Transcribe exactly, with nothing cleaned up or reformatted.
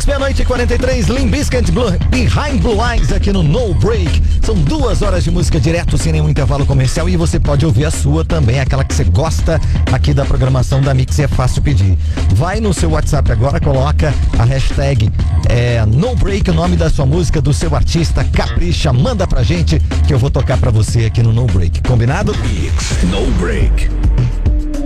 Mix, meia-noite e quarenta e três, Limp Bizkit, Blue, Behind Blue Eyes aqui no No Break. São duas horas de música direto, sem nenhum intervalo comercial, e você pode ouvir a sua também, aquela que você gosta aqui da programação da Mix, e é fácil pedir. Vai no seu WhatsApp agora, coloca a hashtag é, No Break, o nome da sua música, do seu artista, capricha, manda pra gente que eu vou tocar pra você aqui no No Break, combinado? Mix No Break.